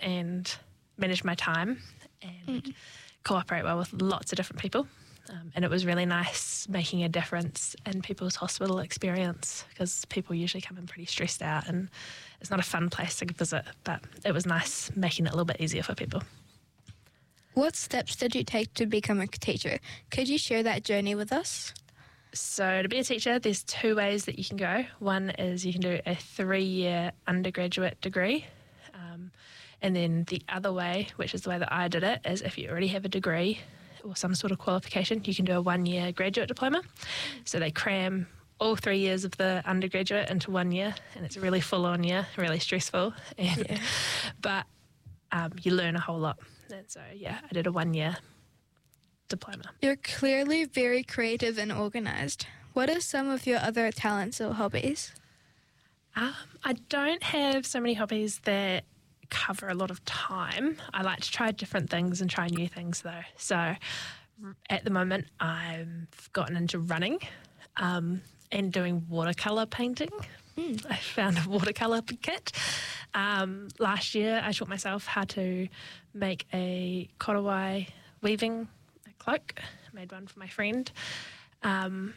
and manage my time and cooperate well with lots of different people. And it was really nice making a difference in people's hospital experience, because people usually come in pretty stressed out and it's not a fun place to visit, but it was nice making it a little bit easier for people. What steps did you take to become a teacher? Could you share that journey with us? So to be a teacher, there's two ways that you can go. One is you can do a 3-year undergraduate degree. And then the other way, which is the way that I did it, is if you already have a degree or some sort of qualification, you can do a 1-year graduate diploma. So they cram all 3 years of the undergraduate into 1 year, and it's a really full-on year, really stressful. But you learn a whole lot. And so, I did a 1-year diploma. You're clearly very creative and organised. What are some of your other talents or hobbies? I don't have so many hobbies that cover a lot of time. I like to try different things and try new things though. So at the moment I've gotten into running and doing watercolour painting. I found a watercolour kit. Last year I taught myself how to make a korowai weaving cloak. I made one for my friend. And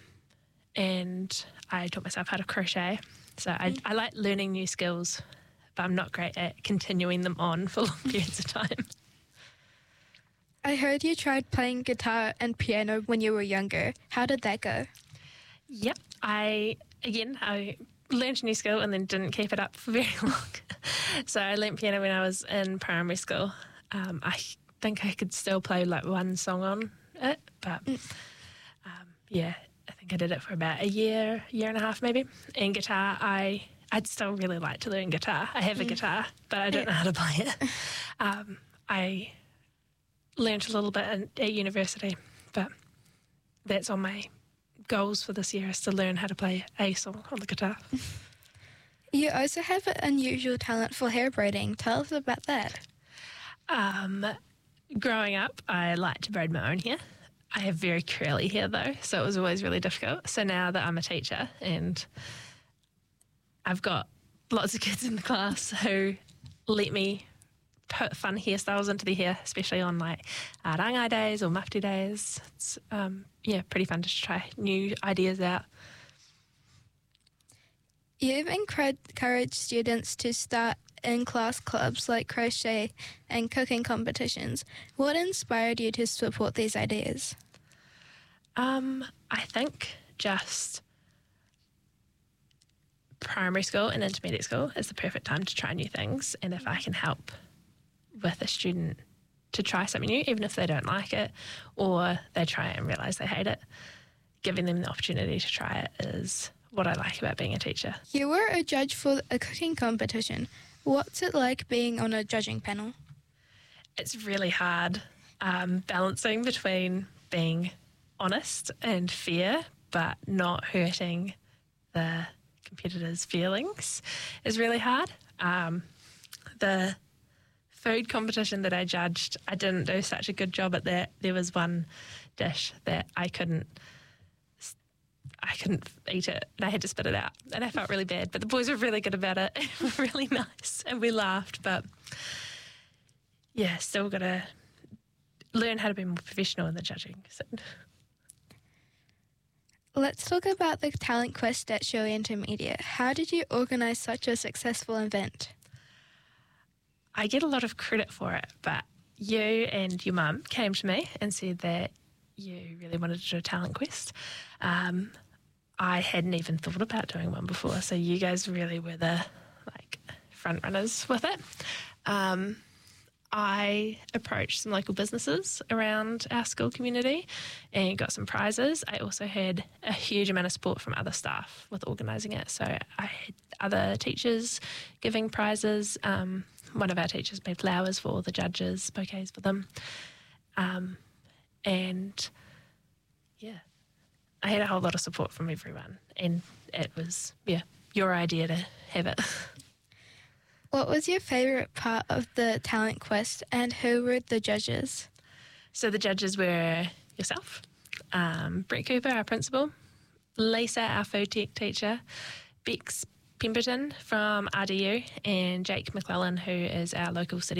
I taught myself how to crochet. So I like learning new skills, but I'm not great at continuing them on for long periods of time. I heard you tried playing guitar and piano when you were younger. How did that go? Yep. I learned a new skill and then didn't keep it up for very long. So I learnt piano when I was in primary school. I think I could still play like one song on it, but I think I did it for about a year and a half maybe. And guitar, I'd still really like to learn guitar. I have a guitar, but I don't know how to play it. I learnt a little bit at university, but that's on my goals for this year, is to learn how to play a song on the guitar. You also have an unusual talent for hair braiding. Tell us about that. Growing up, I liked to braid my own hair. I have very curly hair though, so it was always really difficult. So now that I'm a teacher and I've got lots of kids in the class who let me put fun hairstyles into their hair, especially on like rangai days or mufti days. It's pretty fun to try new ideas out. You've encouraged students to start in-class clubs like crochet and cooking competitions. What inspired you to support these ideas? I think just primary school and intermediate school is the perfect time to try new things. And if I can help with a student to try something new, even if they don't like it or they try it and realise they hate it, giving them the opportunity to try it is what I like about being a teacher. You were a judge for a cooking competition. What's it like being on a judging panel? It's really hard balancing between being honest and fair but not hurting the competitors' feelings is really hard. The food competition that I judged, I didn't do such a good job at that. There was one dish that I couldn't eat it and I had to spit it out and I felt really bad, but the boys were really good about it and were really nice and we laughed, but still got to learn how to be more professional in the judging. So. Let's talk about the Talent Quest at Shirley Intermediate. How did you organise such a successful event? I get a lot of credit for it, but you and your mum came to me and said that you really wanted to do a Talent Quest. I hadn't even thought about doing one before, so you guys really were the front runners with it. I approached some local businesses around our school community and got some prizes. I also had a huge amount of support from other staff with organising it. So I had other teachers giving prizes. One of our teachers made flowers for all the judges, bouquets for them. I had a whole lot of support from everyone. And it was, your idea to have it. What was your favourite part of the Talent Quest and who were the judges? So the judges were yourself, Brett Cooper, our principal, Lisa, our food tech teacher, Bex Pemberton from RDU, and Jake McClellan, who is our local city